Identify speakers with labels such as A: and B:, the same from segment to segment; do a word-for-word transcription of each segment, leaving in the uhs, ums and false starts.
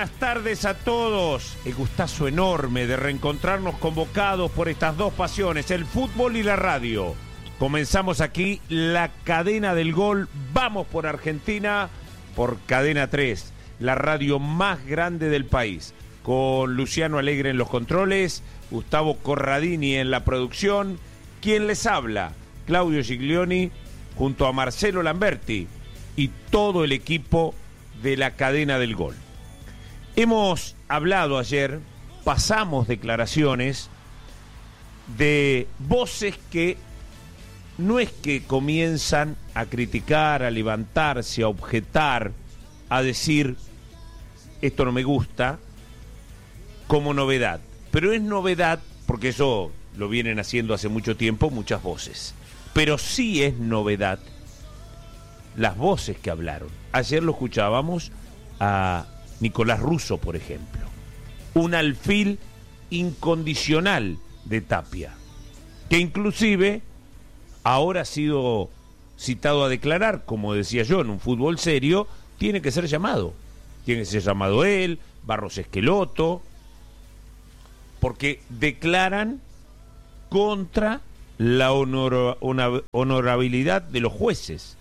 A: buenas tardes a todos. El gustazo enorme de reencontrarnos convocados por estas dos pasiones, el fútbol y la radio. Comenzamos aquí la cadena del gol. Vamos por Argentina, por Cadena tres, la radio más grande del país. Con Luciano Alegre en los controles, Gustavo Corradini en la producción. ¿Quién les habla? Claudio Giglioni, junto a Marcelo Lamberti y todo el equipo de la cadena del gol. Hemos hablado ayer, pasamos declaraciones de voces que no es que comienzan a criticar, a levantarse, a objetar, a decir esto no me gusta, como novedad. Pero es novedad porque eso lo vienen haciendo hace mucho tiempo muchas voces. Pero sí es novedad las voces que hablaron. Ayer lo escuchábamos a Nicolás Russo, por ejemplo, un alfil incondicional de Tapia, que inclusive ahora ha sido citado a declarar, como decía yo, en un fútbol serio, tiene que ser llamado. Tiene que ser llamado él, Barros Esqueloto, porque declaran contra la honor, honor, honorabilidad de los jueces.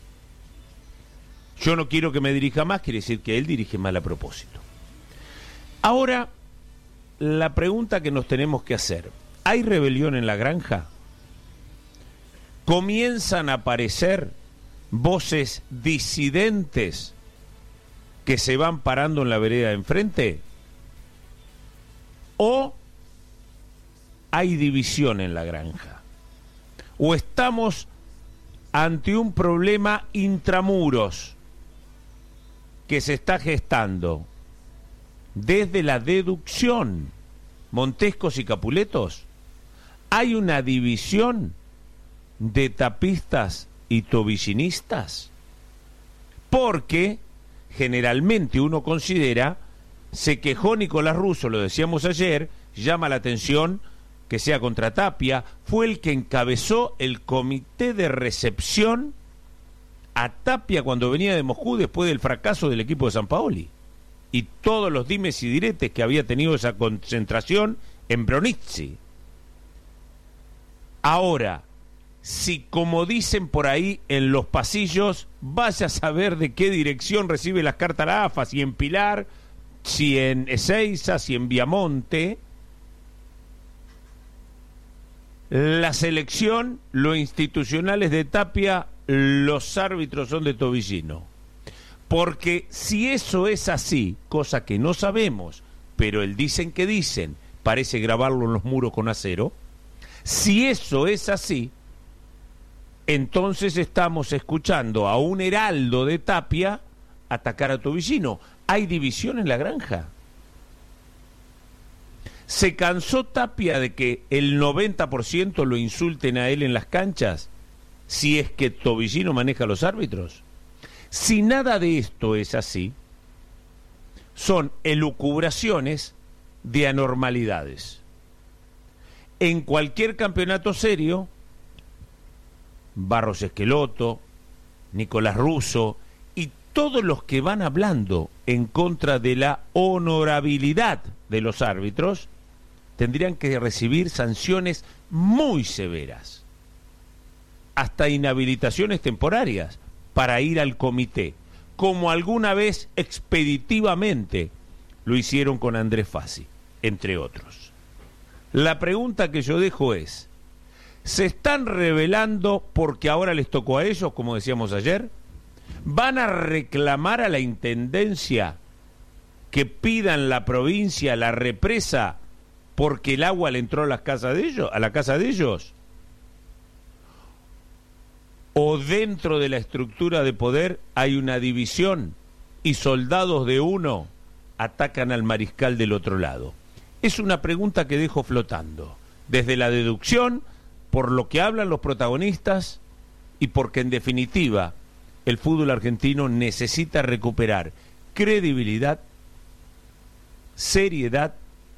A: Yo no quiero que me dirija más, quiere decir que él dirige mal a propósito. Ahora, la pregunta que nos tenemos que hacer: ¿hay rebelión en la granja? ¿Comienzan a aparecer voces disidentes que se van parando en la vereda de enfrente? ¿O hay división en la granja? ¿O estamos ante un problema intramuros que se está gestando desde la deducción? Montescos y Capuletos, ¿hay una división de tapistas y tobillinistas? Porque generalmente uno considera, se quejó Nicolás Russo, lo decíamos ayer, llama la atención que sea contra Tapia, fue el que encabezó el comité de recepción a Tapia cuando venía de Moscú después del fracaso del equipo de Sampaoli y todos los dimes y diretes que había tenido esa concentración en Bronici. Ahora, si como dicen por ahí en los pasillos, vaya a saber de qué dirección recibe las cartas la A F A, si en Pilar, si en Ezeiza, si en Viamonte. La selección, lo institucional es de Tapia, los árbitros son de Tobillino. Porque si eso es así, cosa que no sabemos, pero el dicen que dicen, parece grabarlo en los muros con acero, si eso es así, entonces estamos escuchando a un heraldo de Tapia atacar a Tobillino. ¿Hay división en la granja? ¿Se cansó Tapia de que el noventa por ciento lo insulten a él en las canchas si es que Tobillino maneja a los árbitros? Si nada de esto es así, son elucubraciones de anormalidades. En cualquier campeonato serio, Barros Esqueloto, Nicolás Russo y todos los que van hablando en contra de la honorabilidad de los árbitros tendrían que recibir sanciones muy severas, hasta inhabilitaciones temporarias para ir al comité, como alguna vez expeditivamente lo hicieron con Andrés Fassi, entre otros. La pregunta que yo dejo es: ¿se están rebelando porque ahora les tocó a ellos, como decíamos ayer? ¿Van a reclamar a la intendencia que pidan la provincia la represa porque el agua le entró a las casas de ellos, a la casa de ellos? ¿O dentro de la estructura de poder hay una división y soldados de uno atacan al mariscal del otro lado? Es una pregunta que dejo flotando, desde la deducción, por lo que hablan los protagonistas y porque en definitiva el fútbol argentino necesita recuperar credibilidad, seriedad,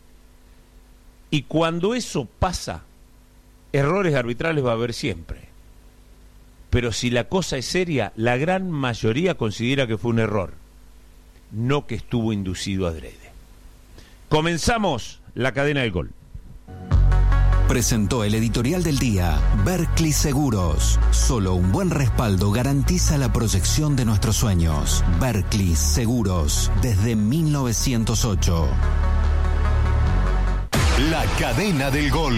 A: y cuando eso pasa, errores arbitrales va a haber siempre. Pero si la cosa es seria, la gran mayoría considera que fue un error. no que estuvo inducido adrede. Comenzamos la cadena del gol.
B: Presentó el editorial del día Berkley Seguros. Solo un buen respaldo garantiza la proyección de nuestros sueños. Berkley Seguros, desde mil novecientos ocho.
C: La cadena del gol.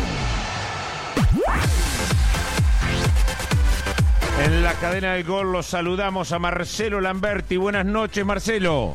A: En la cadena del gol los saludamos a Marcelo Lamberti. Buenas noches, Marcelo.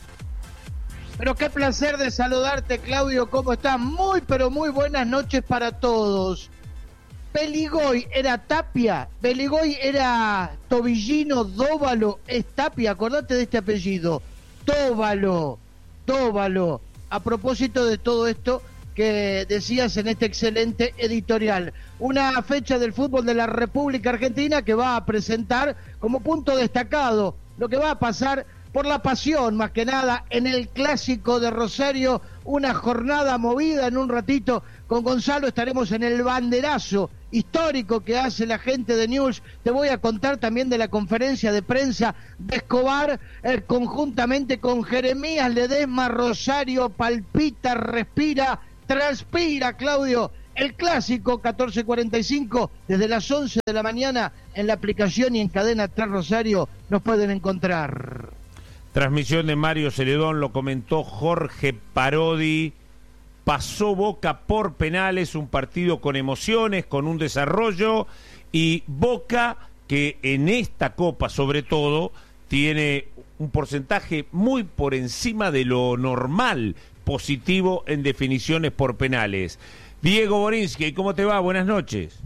D: Pero qué placer de saludarte, Claudio. ¿Cómo estás? Muy, pero muy buenas noches para todos. Beligoy era Tapia, Beligoy era Tobillino, Dóvalo es Tapia. Acordate de este apellido. Dóvalo, Dóvalo. A propósito de todo esto que decías en este excelente editorial. Una fecha del fútbol de la República Argentina que va a presentar como punto destacado lo que va a pasar por la pasión, más que nada, en el Clásico de Rosario, una jornada movida. En un ratito con Gonzalo estaremos en el banderazo histórico que hace la gente de News. Te voy a contar también de la conferencia de prensa de Escobar, eh, conjuntamente con Jeremías Ledesma. Rosario palpita, respira, transpira, Claudio. El Clásico, catorce cuarenta y cinco, desde las once de la mañana, en la aplicación y en Cadena tres Rosario, nos pueden encontrar.
A: Transmisión de Mario Celedón, lo comentó Jorge Parodi. Pasó Boca por penales, un partido con emociones, con un desarrollo, y Boca, que en esta Copa sobre todo, tiene un porcentaje muy por encima de lo normal, positivo en definiciones por penales. Diego Borinsky, ¿cómo te va? Buenas noches.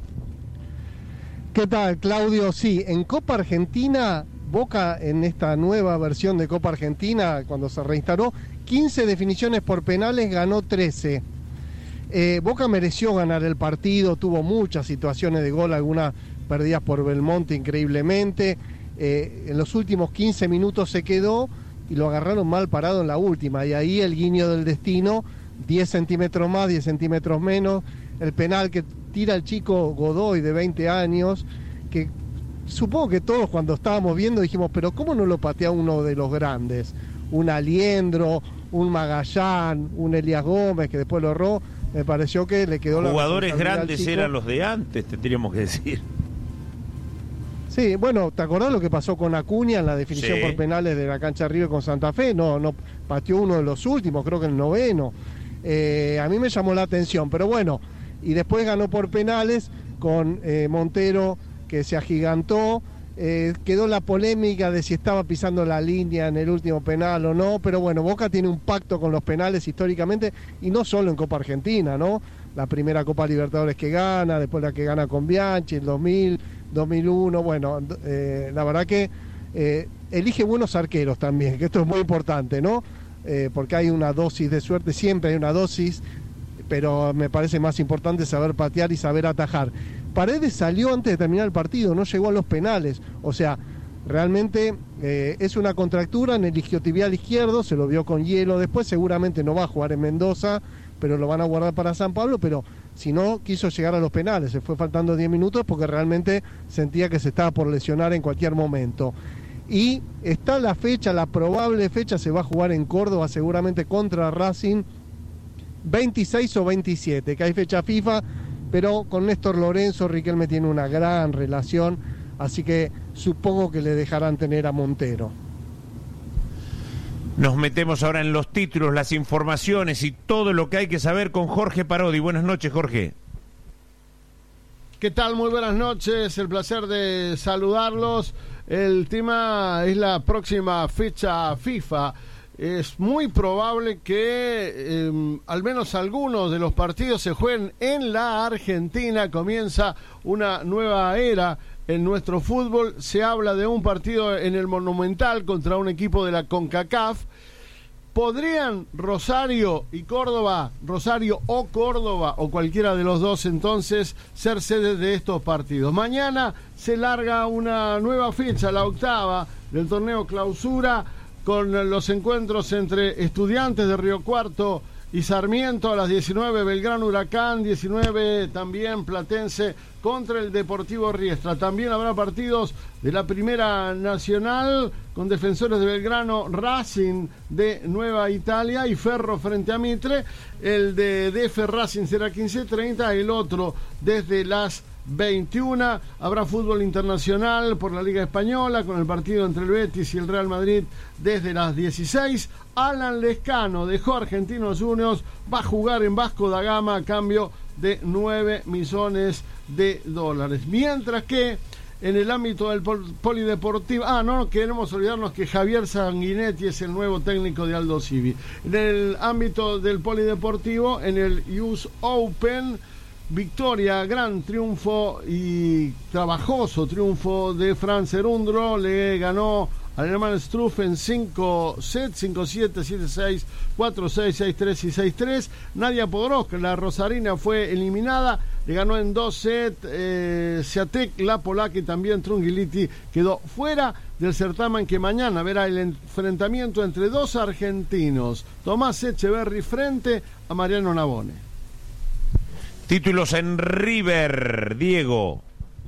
E: ¿Qué tal, Claudio? Sí, en Copa Argentina, Boca en esta nueva versión de Copa Argentina, cuando se reinstaló, quince definiciones por penales, ganó trece. Eh, Boca mereció ganar el partido, tuvo muchas situaciones de gol, algunas perdidas por Belmonte increíblemente. Eh, en los últimos quince minutos se quedó y lo agarraron mal parado en la última, y ahí el guiño del destino, diez centímetros más, diez centímetros menos, el penal que tira el chico Godoy de veinte años, que supongo que todos cuando estábamos viendo dijimos, pero ¿cómo no lo patea uno de los grandes? Un Aliendro, un Magallán, un Elías Gómez, que después lo erró. Me pareció que le quedó la
A: jugadores grandes eran los de antes, tendríamos que decir.
E: Sí, bueno, ¿te acordás lo que pasó con Acuña en la definición
A: sí.
E: por penales de la cancha River con Santa Fe? No, no pateó uno de los últimos, creo que el noveno. Eh, a mí me llamó la atención, pero bueno, y después ganó por penales con eh, Montero, que se agigantó. Eh, quedó la polémica de si estaba pisando la línea en el último penal o no, pero bueno, Boca tiene un pacto con los penales históricamente, y no solo en Copa Argentina, ¿no? La primera Copa Libertadores que gana, después la que gana con Bianchi, el dos mil, dos mil uno, bueno, eh, la verdad que eh, elige buenos arqueros también, que esto es muy importante, ¿no? Eh, porque hay una dosis de suerte, siempre hay una dosis, pero me parece más importante saber patear y saber atajar. Paredes salió antes de terminar el partido, no llegó a los penales, o sea, realmente eh, es una contractura en el isquiotibial izquierdo, se lo vio con hielo, después seguramente no va a jugar en Mendoza, pero lo van a guardar para San Pablo, pero si no quiso llegar a los penales, se fue faltando diez minutos porque realmente sentía que se estaba por lesionar en cualquier momento. Y está la fecha, la probable fecha, se va a jugar en Córdoba seguramente contra Racing, veintiséis o veintisiete, que hay fecha FIFA, pero con Néstor Lorenzo Riquelme tiene una gran relación, así que supongo que le dejarán tener a Montero.
A: Nos metemos ahora en los títulos, las informaciones y todo lo que hay que saber con Jorge Parodi. Buenas noches, Jorge.
F: ¿Qué tal? Muy buenas noches, el placer de saludarlos. El tema es la próxima fecha FIFA. Es muy probable que eh, al menos algunos de los partidos se jueguen en la Argentina. Comienza una nueva era en nuestro fútbol. Se habla de un partido en el Monumental contra un equipo de la CONCACAF. ¿Podrían Rosario y Córdoba, Rosario o Córdoba, o cualquiera de los dos entonces, ser sede de estos partidos? Mañana se larga una nueva fecha, la octava del torneo Clausura, con los encuentros entre Estudiantes de Río Cuarto y Sarmiento. A las diecinueve Belgrano Huracán, diecinueve también Platense contra el Deportivo Riestra. También habrá partidos de la Primera Nacional con Defensores de Belgrano, Racing de Nueva Italia y Ferro frente a Mitre. El de D F Racing será quince treinta, el otro desde las veintiuna. Habrá fútbol internacional por la Liga Española con el partido entre el Betis y el Real Madrid desde las dieciséis. Alan Lescano dejó Argentinos Juniors, va a jugar en Vasco da Gama a cambio de nueve millones de dólares. Mientras que en el ámbito del pol polideportivo, ah, no queremos olvidarnos que Javier Sanguinetti es el nuevo técnico de Aldo Civi. En el ámbito del polideportivo, en el U S Open, victoria, gran triunfo y trabajoso triunfo de Franz Erundro. Le ganó al alemán Struff en cinco sets, cinco siete, siete seis, cuatro seis, seis tres y seis tres. Nadia Podoroska, la rosarina, fue eliminada. Le ganó en dos sets. Eh, Swiatek, la polaca, y también Trungelliti quedó fuera del certamen, que mañana verá el enfrentamiento entre dos argentinos. Tomás Echeverry frente a Mariano Navone.
A: Títulos en River, Diego.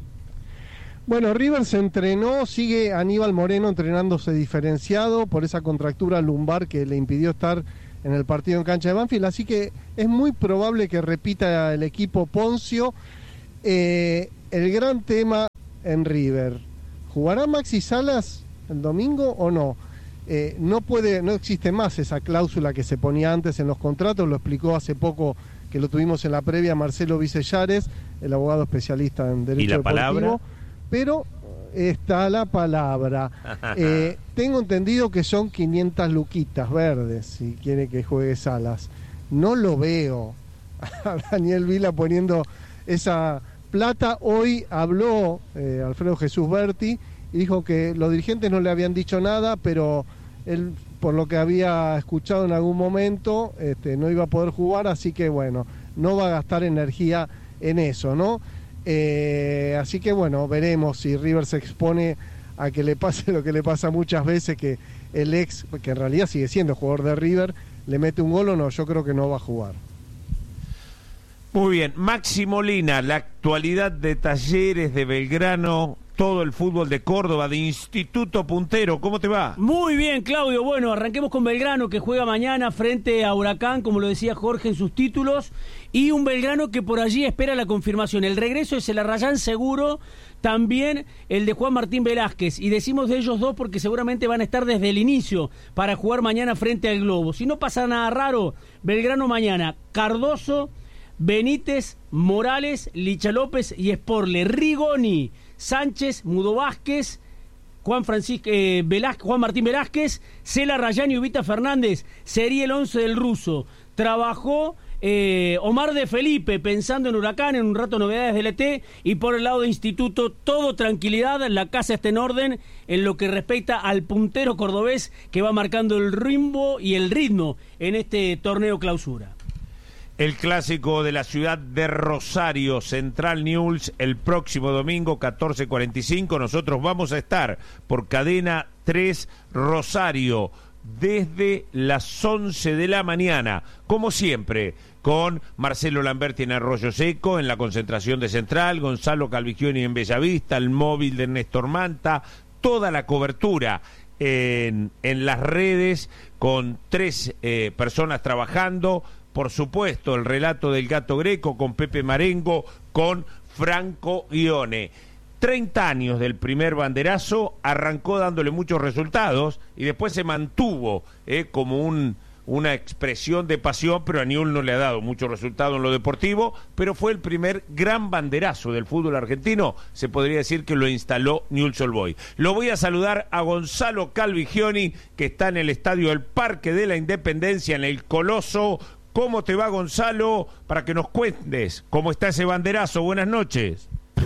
E: Bueno, River se entrenó, sigue Aníbal Moreno entrenándose diferenciado por esa contractura lumbar que le impidió estar en el partido en cancha de Banfield, así que es muy probable que repita el equipo Poncio. Eh, el gran tema en River, ¿jugará Maxi Salas el domingo o no? Eh, no puede, no existe más esa cláusula que se ponía antes en los contratos, lo explicó hace poco, que lo tuvimos en la previa, Marcelo Vicellares, el abogado especialista en derecho
A: ¿Y la
E: deportivo.
A: Palabra?
E: Pero está la palabra. Eh, tengo entendido que son quinientas luquitas verdes si quiere que juegue Salas. No lo veo a Daniel Vila poniendo esa plata. Hoy habló eh, Alfredo Jesús Berti y dijo que los dirigentes no le habían dicho nada, pero él, por lo que había escuchado en algún momento, este, no iba a poder jugar, así que bueno, no va a gastar energía en eso, ¿no? Eh, así que bueno, veremos si River se expone a que le pase lo que le pasa muchas veces, que el ex, que en realidad sigue siendo jugador de River, le mete un gol o no. Yo creo que no va a jugar.
A: Muy bien, Maxi Molina, la actualidad de Talleres, de Belgrano, todo el fútbol de Córdoba, de Instituto Puntero. ¿Cómo te va?
G: Muy bien, Claudio. Bueno, arranquemos con Belgrano, que juega mañana frente a Huracán, como lo decía Jorge en sus títulos, y un Belgrano que por allí espera la confirmación. El regreso es el Arrayán seguro, también el de Juan Martín Velázquez, y decimos de ellos dos porque seguramente van a estar desde el inicio para jugar mañana frente al Globo. Si no pasa nada raro, Belgrano mañana, Cardoso, Benítez, Morales, Licha López y Sporle, Rigoni, Sánchez, Mudo Vázquez, Juan Francisco eh, Velázquez, Juan Martín Velázquez, Cela Rayán y Ubita Fernández. Sería el once del ruso. Trabajó eh, Omar de Felipe pensando en Huracán, en un rato novedades del E T, y por el lado de Instituto todo tranquilidad, la casa está en orden en lo que respecta al puntero cordobés que va marcando el rumbo y el ritmo en este torneo clausura.
A: El clásico de la ciudad de Rosario, Central Newell's, el próximo domingo, catorce cuarenta y cinco. Nosotros vamos a estar por Cadena tres Rosario desde las once de la mañana, como siempre, con Marcelo Lamberti en Arroyo Seco, en la concentración de Central, Gonzalo Calvigioni en Bellavista, el móvil de Néstor Manta, toda la cobertura en, en las redes, con tres eh, personas trabajando. Por supuesto, el relato del Gato Greco con Pepe Marengo, con Franco Ione. treinta años del primer banderazo, arrancó dándole muchos resultados y después se mantuvo eh, como un, una expresión de pasión, pero a Newell's no le ha dado mucho resultado en lo deportivo, pero fue el primer gran banderazo del fútbol argentino, se podría decir que lo instaló Newell's Old Boys. Lo voy a saludar a Gonzalo Calvigioni, que está en el estadio del Parque de la Independencia, en el Coloso. ¿Cómo te va, Gonzalo? Para que nos cuentes cómo está ese banderazo. Buenas noches.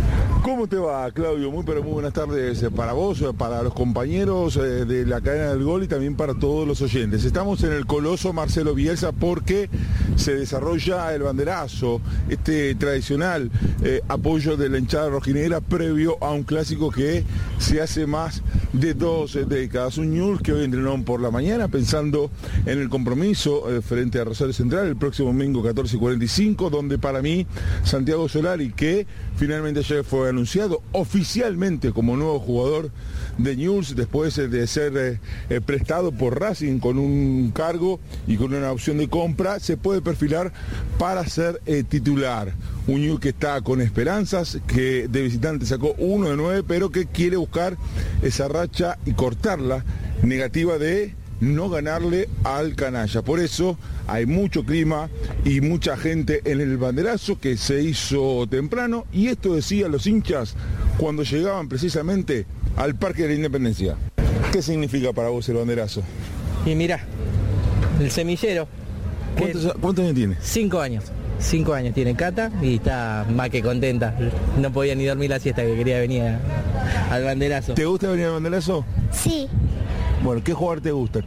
H: ¿Cómo te va, Claudio? Muy pero muy buenas tardes para vos, para los compañeros de la cadena del gol y también para todos los oyentes. Estamos en el Coloso Marcelo Bielsa porque se desarrolla el banderazo, este tradicional eh, apoyo de la hinchada rojinegra previo a un clásico que se hace más de dos décadas. Un Newell's que hoy entrenó por la mañana pensando en el compromiso eh, frente a Rosario Central el próximo domingo catorce cuarenta y cinco, donde para mí Santiago Solari, que finalmente ayer fue anunciado oficialmente como nuevo jugador de Newell's después de ser eh, eh, prestado por Racing con un cargo y con una opción de compra, se puede perfilar para ser eh, titular. Un Newell's que está con esperanzas, que de visitante sacó uno de nueve, pero que quiere buscar esa racha y cortarla negativa de no ganarle al canalla. Por eso hay mucho clima y mucha gente en el banderazo que se hizo temprano, y esto decían los hinchas cuando llegaban precisamente al Parque de la Independencia. ¿Qué significa para vos el banderazo?
I: Y mirá, el semillero.
H: ¿Cuántos, ¿cuántos años tiene?
I: Cinco años. Cinco años tiene Cata y está más que contenta. No podía ni dormir la siesta, que quería venir a, al banderazo.
H: ¿Te gusta venir al banderazo?
J: Sí.
H: Bueno, ¿qué jugador te gusta?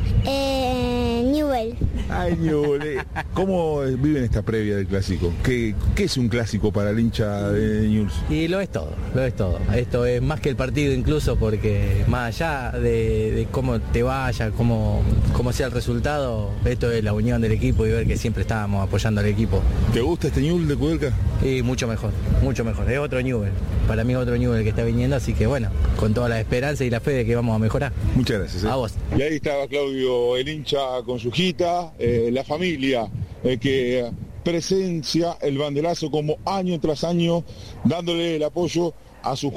J: Eh, Newell.
H: Ay, Newell. ¿Cómo viven esta previa del clásico? ¿Qué, qué es un clásico para el hincha de Newell's?
I: Y lo es todo, lo es todo. Esto es más que el partido incluso, porque más allá de, de cómo te vaya, cómo, cómo sea el resultado, esto es la unión del equipo y ver que siempre estábamos apoyando al equipo.
H: ¿Te gusta este Newell de Kudelka?
I: Y mucho mejor, mucho mejor. Es otro Newell. Para mí es otro Newell que está viniendo, así que bueno, con toda la esperanza y la fe de que vamos a mejorar.
H: Muchas gracias. ¿eh?
I: A vos.
H: Y ahí estaba Claudio, el hincha con su hijita, eh, la familia eh, que presencia el banderazo como año tras año, dándole el apoyo a su